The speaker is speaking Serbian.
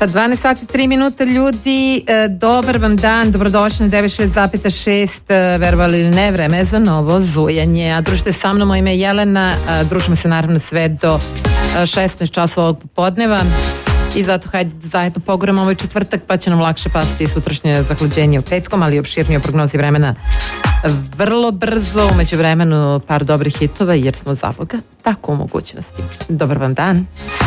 12 sati 3 minute ljudi, dobar vam dan, dobrodošli na 96,6, verovali ili ne, vreme je za novo zujanje, a družite sa mnom, moje ime je Jelena, družimo se naravno sve do 16 časova ovog popodneva i zato hajde zajedno poguramo ovaj četvrtak, pa će nam lakše pasti sutrašnje zahlađenje u petkom, ali i opširnije prognozi vremena vrlo brzo, umeđu vremenu par dobrih hitova jer smo za Boga tako u mogućnosti. Dobar vam dan.